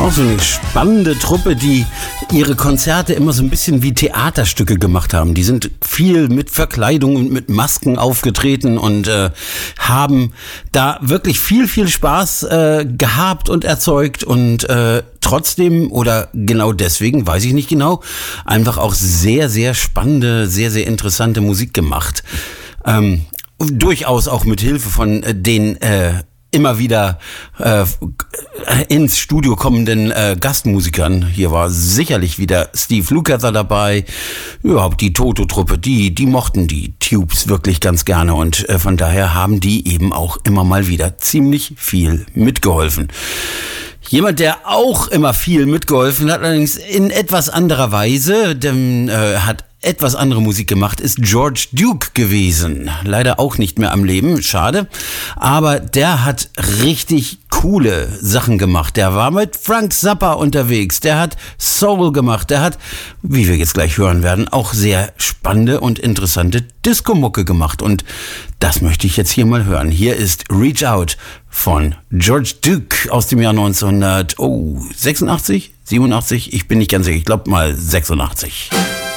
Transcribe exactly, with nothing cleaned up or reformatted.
auch so eine spannende Truppe, die ihre Konzerte immer so ein bisschen wie Theaterstücke gemacht haben. Die sind viel mit Verkleidung und mit Masken aufgetreten und äh, haben da wirklich viel, viel Spaß äh, gehabt und erzeugt und äh, trotzdem oder genau deswegen, weiß ich nicht genau, einfach auch sehr, sehr spannende, sehr, sehr interessante Musik gemacht. Ähm, durchaus auch mit Hilfe von äh, den äh, immer wieder äh, ins Studio kommenden äh, Gastmusikern. Hier war sicherlich wieder Steve Lukather dabei. Überhaupt die Toto-Truppe, die, die mochten die Tubes wirklich ganz gerne und äh, von daher haben die eben auch immer mal wieder ziemlich viel mitgeholfen. Jemand, der auch immer viel mitgeholfen hat, allerdings in etwas anderer Weise, denn äh, hat etwas andere Musik gemacht, ist George Duke gewesen. Leider auch nicht mehr am Leben, schade. Aber der hat richtig coole Sachen gemacht. Der war mit Frank Zappa unterwegs. Der hat Soul gemacht. Der hat, wie wir jetzt gleich hören werden, auch sehr spannende und interessante Disco-Mucke gemacht. Und das möchte ich jetzt hier mal hören. Hier ist Reach Out von George Duke aus dem Jahr neunzehnhundertsechsundachtzig, siebenundachtzig, ich bin nicht ganz sicher, ich glaube mal sechsundachtzig.